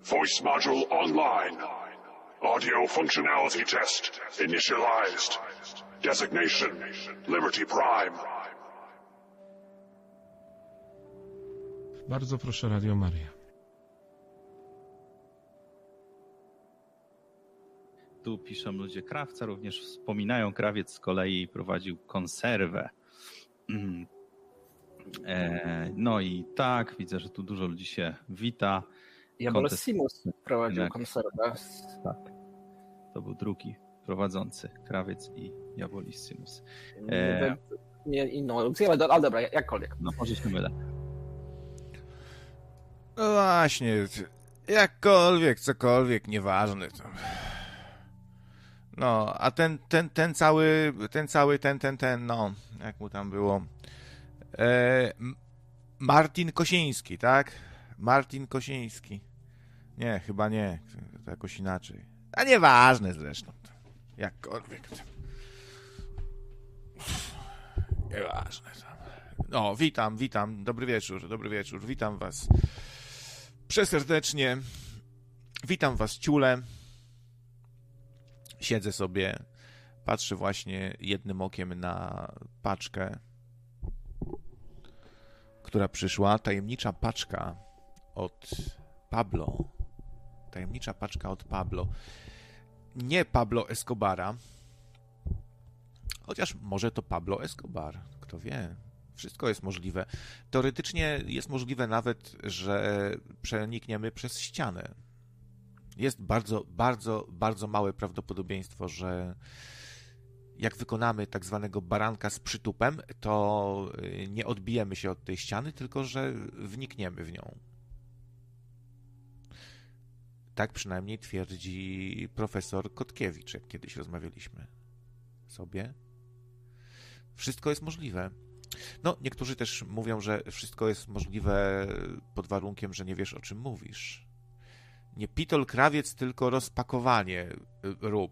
Voice module online. Audio functionality test initialized. Designation Liberty Prime. Bardzo proszę, Radio Maria. Tu piszą ludzie, Krawca również wspominają. Krawiec z kolei prowadził konserwę. No i tak, widzę, że tu dużo ludzi się wita. Jabolissimus prowadził konserwę. Tak, to był drugi prowadzący, Krawiec i Jabolissimus. Nie inną opcję, ale dobra, jakkolwiek. No może się mylę. No właśnie, jakkolwiek, cokolwiek, nieważne. To. No, a ten cały, no, jak mu tam było? Martin Kosiński, tak? Martin Kosiński. Nie, chyba nie, to jakoś inaczej. A nieważne zresztą. Jakkolwiek. Nieważne. No, witam. Dobry wieczór. Witam was przeserdecznie. Witam was ciule. Siedzę sobie, patrzę właśnie jednym okiem na paczkę, która przyszła. Tajemnicza paczka od Pablo. Nie Pablo Escobara. Chociaż może to Pablo Escobar. Kto wie. Wszystko jest możliwe. Teoretycznie jest możliwe nawet, że przenikniemy przez ścianę. Jest bardzo małe prawdopodobieństwo, że jak wykonamy tak zwanego baranka z przytupem, to nie odbijemy się od tej ściany, tylko że wnikniemy w nią. Tak przynajmniej twierdzi profesor Kotkiewicz, jak kiedyś rozmawialiśmy sobie. Wszystko jest możliwe. No, niektórzy też mówią, że wszystko jest możliwe pod warunkiem, że nie wiesz, o czym mówisz. Nie pitol krawiec, tylko rozpakowanie rób.